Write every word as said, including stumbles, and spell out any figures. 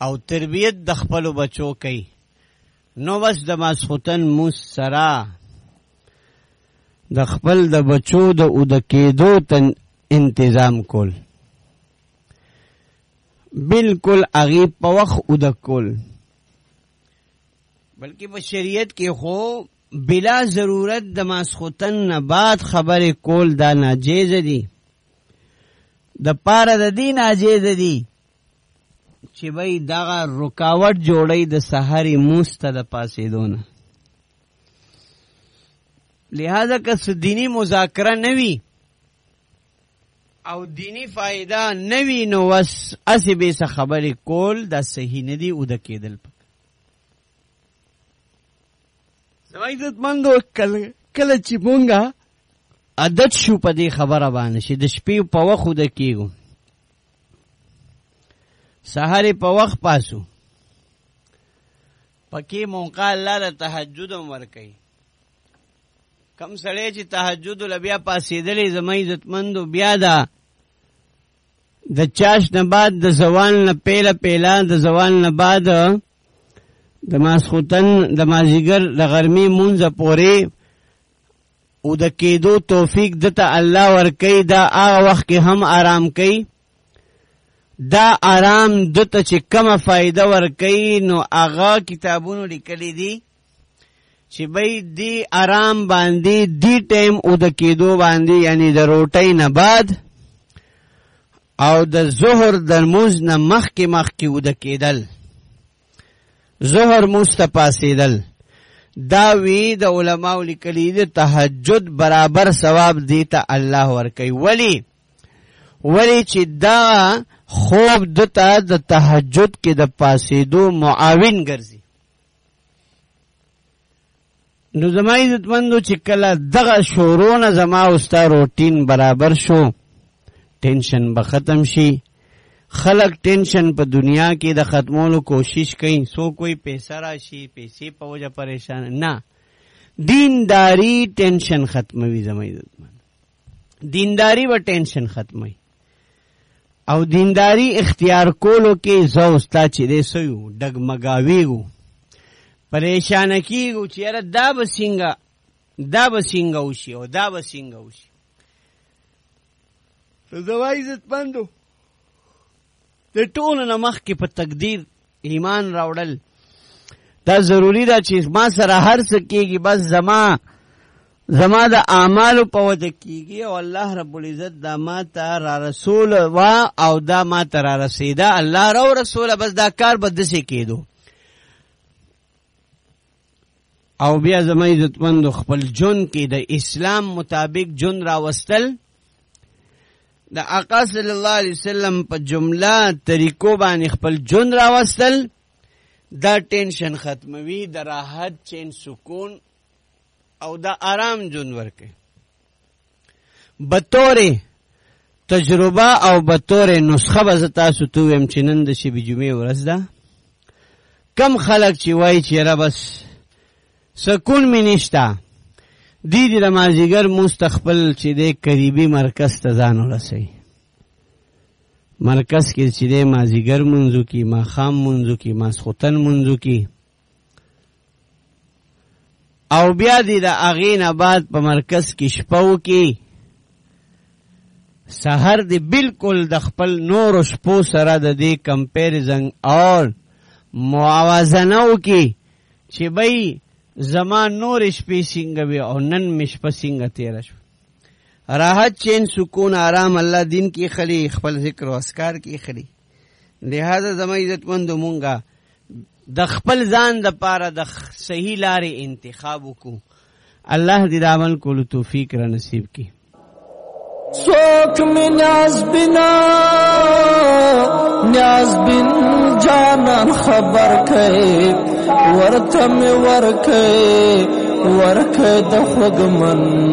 او تربیت د خپل بچو کوي نو بس د ماسختن موس سرا د خپل د بچو د او د کېدو تن انتظام کول بالکل اغي په وخت او د کول بلکې په شریعت کې خو بلا ضرورت د ماسختن نه بعد خبرې کول دا ناجیز دي د پاره د دین ناجیز دي چې بای دغه رکاوټ جوړی د سحری موسته د پاسېدونه لہذا که دینی مذاکره نوی او دینی فائدہ نوی نو وس اسی بیس خبری کول دا صحیح ندی او دا کېدل پک زمایدت مندو کل کل چی مونگا عادت شو پا دی خبر بانشی د شپې په وخت د کېږو سحر په وخت پاسو پکې موقع الله د تهجد ورکي کم سړی چې تهجد لبیا پاسېدلې زما عزتمندو بیا دا د چاش نه بعد د زوال نه پیله پیله د زوال نه بعد د ماسختن د مازیګر د غرمې مونځ پورې او د کېدو توفیق دته الله ورکي دا هغه وخت کې هم آرام کوي دا آرام دته چې کومه فائدہ ورکي نو هغه کتابونو لیکلي دي چې بای دی آرام باندې دی ټیم او د کېدو باندې یعنی د روټۍ نه بعد او د ظهر د موز نه مخکې مخکې او د کېدل ظهر موز ته پاسېدل دا وی د علماء لیکلي دي تهجد برابر ثواب دی ته الله ورکي ولی ولی چې دا خوب دته د تهجد کې د پاسېدو معاون ګرځي نو زما عزتمندو چې کله دغه شورونه زما اوستا روټین برابر شو ټینشن به ختم شي خلق ټینشن په دنیا کې د ختمولو کوشش کوي سو کوئی پیسہ راشي پیسې په وجه پریشان نه دینداری ټینشن ختموي زما عزتمند دینداری و ټینشن ختموي او دینداری اختیار کولو کې زو استا چې دې سویو ډګمګاویږو پریشان کیږو چې یاره دا به څنګه دا به څنګه وشي او دا به څنګه وشي زما عزتمندو د ټولو نه مخکې په تقدیر ایمان راوړل دا ضروری ده چې ما سره هر څه کېږي بس زما زما د اعمالو په وجه کېږي او الله رب العزت دا ما ته را رسول وا او دا ما ته را رسېده الله را رسوله بس دا کار به داسې کېدو او بیا زما عزتمندو خپل جون کې د اسلام مطابق جون راوستل د آقا صلی الله علیه وسلم په جمله طریقو باندې خپل جون راوستل دا ټینشن ختموي د راحت چین سکون او دا آرام جون ورکه بطور تجربه او بطور نسخه به تاسو ته ویم چې نن د شپې جمعې ورځ ده کم خلک چې وایي چې را بس سکون می نشتا دی دی د مازیګر مستقبل چې د قریبي مرکز ته ځان ورسوي مرکز کې چې د مازیګر منځو کې ماښام منځو کې ماسختن منځو کې او بیا دی د هغې نه بعد په مرکز کې شپه وکړي سحر دی بالکل د خپل نورو شپو سره د دې کمپیریزن اور موازنه وکړي چې بی زمان نور شپې څنګه وي او نن مې شپه څنګه تېره شوه راحت چین سکون آرام الله دین کې خلی خپل ذکر او اذکار کې خلی لہذا زما عزتمندو مونږه د خپل ځان د پاره د صحیح لارې انتخاب وکړو الله دې د عمل کولو توفیق را نصیب کړي څوک مې نیاز بنا نیاز بن جانان خبر کړي ورته مې ورکړي ورکړي د خوږمن